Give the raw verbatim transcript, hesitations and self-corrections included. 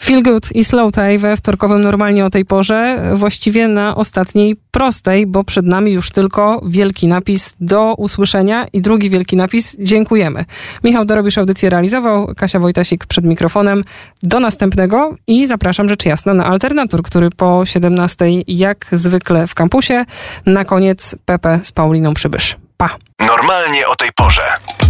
Feel Good i Slow Tie we wtorkowym normalnie o tej porze, właściwie na ostatniej prostej, bo przed nami już tylko wielki napis do usłyszenia i drugi wielki napis dziękujemy. Michał Dorobisz audycję realizował, Kasia Wojtasik przed mikrofonem. Do następnego i zapraszam rzecz jasna na Alternator, który po siedemnastej jak zwykle w kampusie. Na koniec Pepe z Pauliną Przybysz. Pa! Normalnie o tej porze.